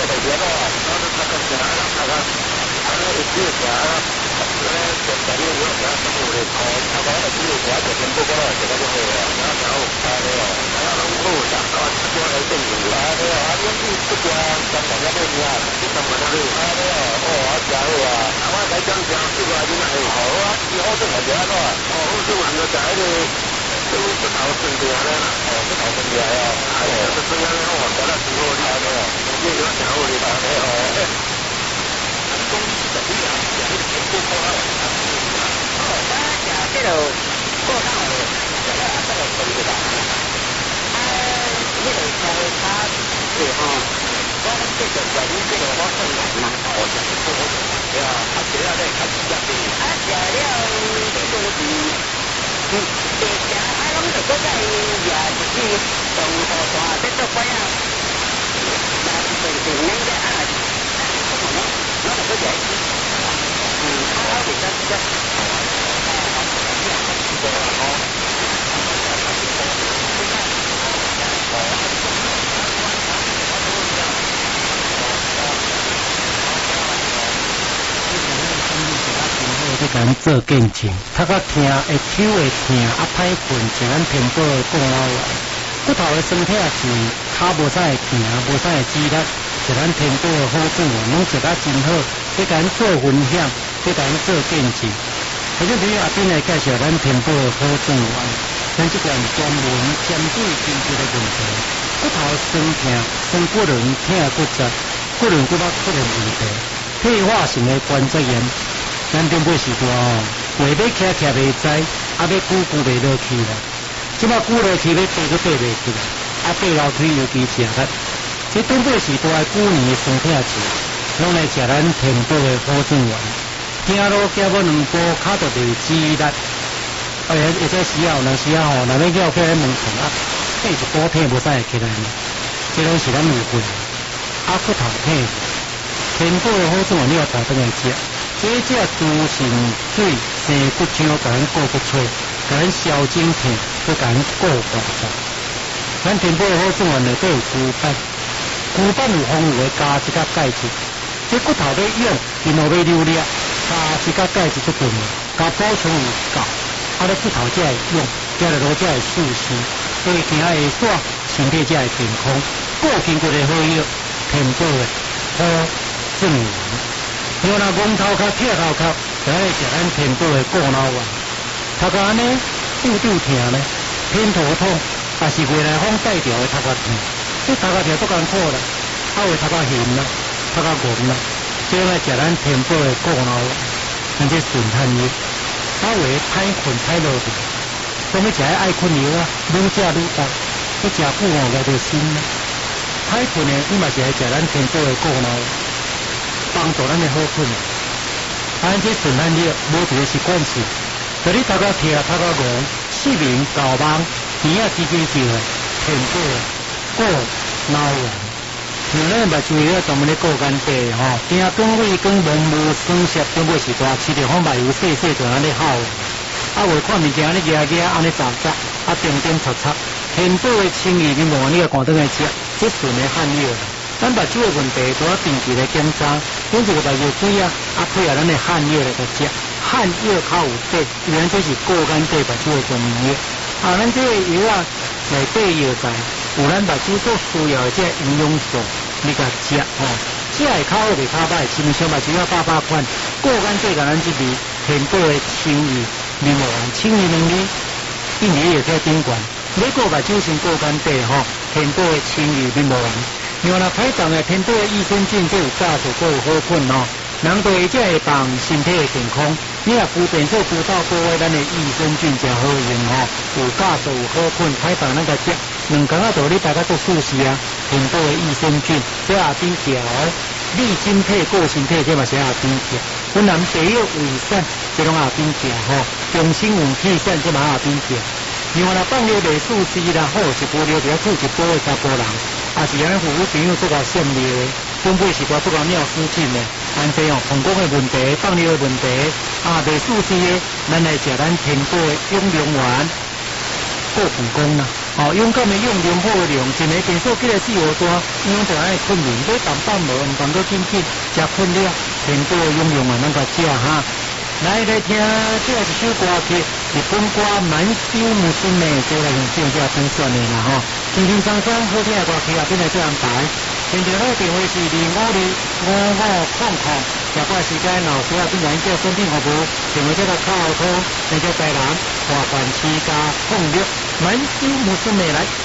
就行咯，然后他个行，他个一直行，全部你我行全部嚟講，他講一直行就全部過來就咁樣嘅，然後係咯，然後好就我喺正面啦，係啊，呢啲不過就冇乜嘢啊，啲咁嘅咧，係咯，哦，就係啊，我睇張相呢個點係好啊，以後都係咁咯，哦，好少人就喺度。都不討論嘅咧，不討論嘅啊，係啊，所以咧我覺得最好啲啊，呢個時候你睇公司就啲人有啲錢都多啦，大家呢度過得好，大家都係對嘅啦，呢度就他對哈，講這個人這個我是難講嘅，係啊，而且咧睇自己嘅，而且咧呢個是。其實我諗如果真係自己動作話，即係都貴啊！但係平時呢啲啊，都冇乜，攞嚟都嘢。其實去甲咱做见证，他较疼，会手会疼，歹困，像咱天宝的讲老话，骨头的身体是骹无啥会疼，无啥会肌力，像咱天宝的好主啊，拢食得真好，去甲咱做分享，去甲咱做见证。或者比如阿斌来介绍咱天宝的好主啊，咱这个专门针对经济的问题，骨头酸痛、酸骨轮疼骨折、骨轮骨头出现问题，退化性的关节炎。咱顶尾时段哦，话要徛徛袂知，啊要久袂落去啦。即摆久落去要爬都爬袂去啦，啊爬楼梯尤其食力。即顶尾时段旧年的身体钱，拢来食咱天宝的好状元。行路行要两步，脚就袂肌力。会使时候，若时候吼，若要叫起来问床啊，爬一步爬无使会起来呢。即拢是咱误会。啊骨头疼，天宝的好状元你要大顿来食。这只猪肾水生骨浆，甲咱顾骨髓，甲咱消肿痛，佮甲咱顾大肠。咱天宝好状元内底有骨板，骨板有丰富的加一甲钙质。这骨头要用，然后要流力，加一甲钙质足够，加补充有够，啊，咧骨头才会用，才会落才会舒适，所以行会煞，身体才会健康。顾筋骨的好药，天宝的好状元。像那戆头壳、跳头壳，就爱食咱天宝的顾老丸。头壳安尼拄疼呢，偏头痛，也是外来风带条的头壳痛。这头壳条足艰苦啦，啊有头壳咸啦，头壳圆啦，所以爱食咱天宝的顾老丸，咱这顺汗药。啊有歹困歹落去，所以食爱困药啊，愈食愈重，你食久哦来就心啦。歹困的你嘛是爱食咱天宝的顾老丸。帮助咱的好困，咱这顺汗药无一个是惯性，就你头壳痛、头壳戆、失眠、搞梦、耳仔吱吱叫的，天宝顾老丸。像咱目睭了专门咧顾眼底吼，惊光胃光蒙雾酸涩，顶尾是大吃着好目油细细就安尼好，啊话看物件安尼夹夹，安尼杂杂，啊点点擦擦，天宝的清怡面膜你要赶倒来食，这顺的汗药。咱目睭的问题，都要定期来检查。用这个目药水啊，配合咱的汗药来个食。汗药较有底，因为这是顾眼底目睭的专门药。啊，咱这个药啊，内底药材有咱目睭所需要的这营养素，你甲食吼，食会较好袂较歹，亲像目睭啊百款，顾眼底甲咱这味天宝的清怡面膜丸，清怡2粒，1粒也在顶管。你顾目睭先顾眼底吼，天宝的清怡面膜丸。另外，歹重的天宝的益生菌，都有价值，都有好菌哦。人对这会帮身体的健康，你若敷便做敷到各位，咱的益生菌真好用哦，有价值，有好菌，歹帮咱个食。2工仔道理大家都舒适啊。天宝的益生菌，这下边条利筋配顾身体，这嘛是下边条。阮南白药胃散，这拢下边条吼。中心黄体散，这嘛下边条。另外，放尿袂舒适啦，好一波尿，比较吐一波的查甫人。也是咱妇女朋友做到限尿的，本辈是做到尿失禁的，安这样膀胱的问题、放尿的问题，啊，袂舒适的，咱来食咱天宝的养龙丸，顾膀胱啦。 勇敢的用量好量，一个变数几个4、5单，用就爱困难，你淡淡无，唔讲到紧紧，食困了，苹果用量嘛，咱个食哈。来听这一首歌曲，日本歌《满洲木孙妹》，这来用正正真选的啦吼。轻轻松松好听的歌曲啊，真来这样排。现在好电话是255500，下过时间老师啊，今日叫身体服务，电话这个靠通，那叫台南华冠区加06，满洲木孙妹来。